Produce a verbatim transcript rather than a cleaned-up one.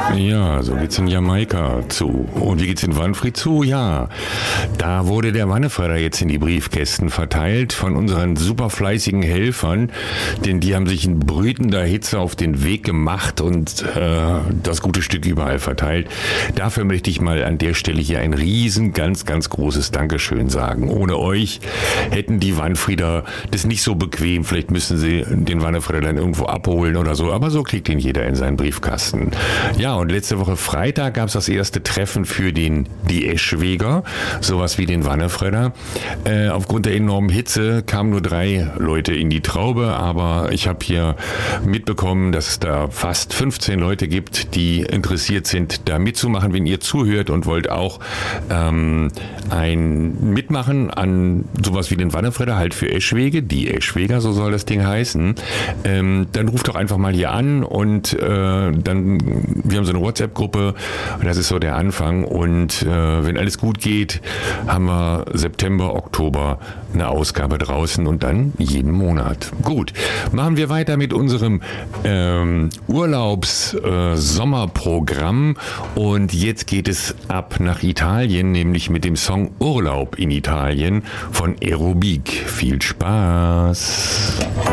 Ja, so geht's in Jamaika zu. Und wie geht's in Wanfried zu? Ja, da wurde der Wannefredder jetzt in die Briefkästen verteilt von unseren super fleißigen Helfern, denn die haben sich in brütender Hitze auf den Weg gemacht und äh, das gute Stück überall verteilt. Dafür möchte ich mal an der Stelle hier ein riesen, ganz, ganz großes Dankeschön sagen. Ohne euch hätten die Wanfrieder das nicht so bequem. Vielleicht müssen sie den Wannefredder dann irgendwo abholen oder so, aber so kriegt ihn jeder in seinen Briefkasten. Ja, und letzte Woche Freitag gab es das erste Treffen für den die Eschweger, sowas wie den Wannefredder. Äh, aufgrund der enormen Hitze kamen nur drei Leute in die Traube, aber ich habe hier mitbekommen, dass es da fast fünfzehn Leute gibt, die interessiert sind, da mitzumachen. Wenn ihr zuhört und wollt auch ähm, ein Mitmachen an sowas wie den Wannefredder, halt für Eschwege, die Eschweger, so soll das Ding heißen, ähm, dann ruft doch einfach mal hier an und äh, dann, wir haben so eine WhatsApp-Gruppe, das ist so der Anfang und äh, wenn alles gut geht, haben wir September, Oktober eine Ausgabe draußen und dann jeden Monat. Gut, machen wir weiter mit unserem ähm, Urlaubs-Sommerprogramm und jetzt geht es ab nach Italien, nämlich mit dem Song Urlaub in Italien von Aerobik. Viel Spaß!